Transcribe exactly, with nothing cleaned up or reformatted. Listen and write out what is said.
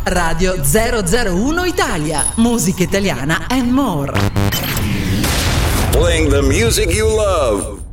Radio zero zero uno Italia, musica italiana and more. Playing the music you love.